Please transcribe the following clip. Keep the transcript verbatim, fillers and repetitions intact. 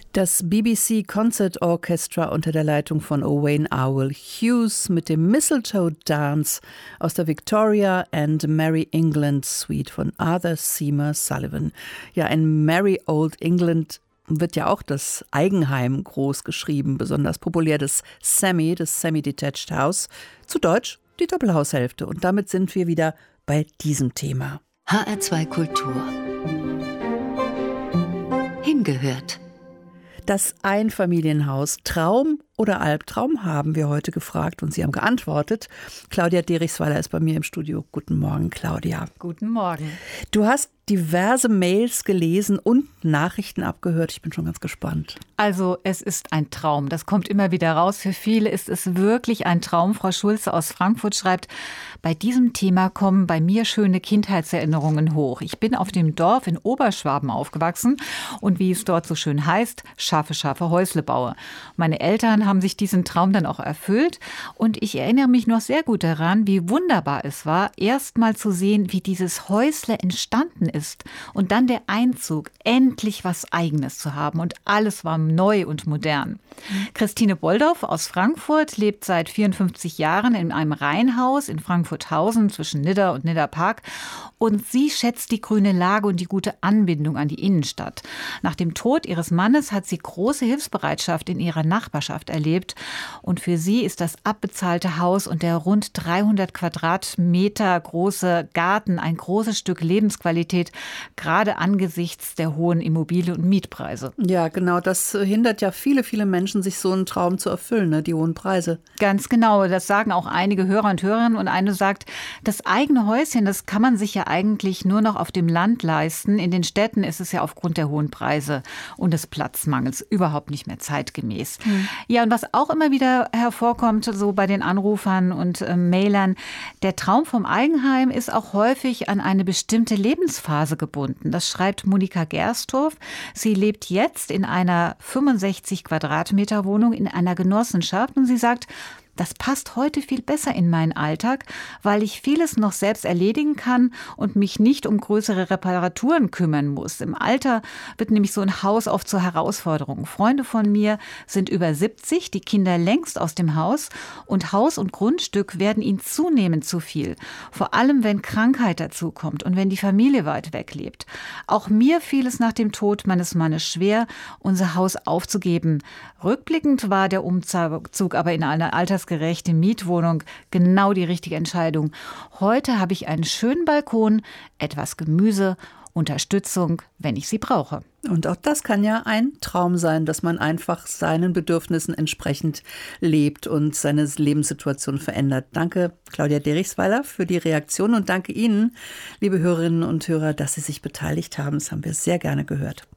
Das B B C Concert Orchestra unter der Leitung von Owain Owell Hughes mit dem Mistletoe Dance aus der Victoria and Merry England Suite von Arthur Seymour Sullivan. Ja, in Merry Old England wird ja auch das Eigenheim groß geschrieben, besonders populär das Semi, das Semi-Detached House, zu Deutsch die Doppelhaushälfte. Und damit sind wir wieder bei diesem Thema. H R zwei Kultur. Hingehört. Das Einfamilienhaus, Traum oder Albtraum, haben wir heute gefragt und Sie haben geantwortet. Claudia Derichsweiler ist bei mir im Studio. Guten Morgen, Claudia. Guten Morgen. Du hast diverse Mails gelesen und Nachrichten abgehört. Ich bin schon ganz gespannt. Also es ist ein Traum. Das kommt immer wieder raus. Für viele ist es wirklich ein Traum. Frau Schulze aus Frankfurt schreibt, bei diesem Thema kommen bei mir schöne Kindheitserinnerungen hoch. Ich bin auf dem Dorf in Oberschwaben aufgewachsen und wie es dort so schön heißt, scharfe, scharfe Häusle baue. Meine Eltern haben sich diesen Traum dann auch erfüllt und ich erinnere mich noch sehr gut daran, wie wunderbar es war, erst mal zu sehen, wie dieses Häusle entstanden ist und dann der Einzug, endlich was Eigenes zu haben und alles war neu und modern. Mhm. Christine Boldorf aus Frankfurt lebt seit vierundfünfzig Jahren in einem Reihenhaus in Frankfurthausen zwischen Nidda und Nidda-Park und sie schätzt die grüne Lage und die gute Anbindung an die Innenstadt. Nach dem Tod ihres Mannes hat sie große Hilfsbereitschaft in ihrer Nachbarschaft erlebt und für sie ist das abbezahlte Haus und der rund dreihundert Quadratmeter große Garten ein großes Stück Lebensqualität, gerade angesichts der hohen Immobilien- und Mietpreise. Ja, genau, das hindert ja viele, viele Menschen, sich so einen Traum zu erfüllen, ne? Die hohen Preise. Ganz genau, das sagen auch einige Hörer und Hörerinnen und eine sagt, das eigene Häuschen, das kann man sich ja eigentlich nur noch auf dem Land leisten. In den Städten ist es ja aufgrund der hohen Preise und des Platzmangels überhaupt nicht mehr zeitgemäß. Hm. Ja, und was auch immer wieder hervorkommt, so bei den Anrufern und äh, Mailern, der Traum vom Eigenheim ist auch häufig an eine bestimmte Lebensphase gebunden. Das schreibt Monika Gerstorf. Sie lebt jetzt in einer fünfundsechzig Quadratmeter Wohnung in einer Genossenschaft und sie sagt, das passt heute viel besser in meinen Alltag, weil ich vieles noch selbst erledigen kann und mich nicht um größere Reparaturen kümmern muss. Im Alter wird nämlich so ein Haus oft zur Herausforderung. Freunde von mir sind über siebzig, die Kinder längst aus dem Haus und Haus und Grundstück werden ihnen zunehmend zu viel. Vor allem, wenn Krankheit dazukommt und wenn die Familie weit weg lebt. Auch mir fiel es nach dem Tod meines Mannes schwer, unser Haus aufzugeben. Rückblickend war der Umzug aber in eine altersgerechte Mietwohnung genau die richtige Entscheidung. Heute habe ich einen schönen Balkon, etwas Gemüse, Unterstützung, wenn ich sie brauche. Und auch das kann ja ein Traum sein, dass man einfach seinen Bedürfnissen entsprechend lebt und seine Lebenssituation verändert. Danke, Claudia Derichsweiler, für die Reaktion und danke Ihnen, liebe Hörerinnen und Hörer, dass Sie sich beteiligt haben. Das haben wir sehr gerne gehört.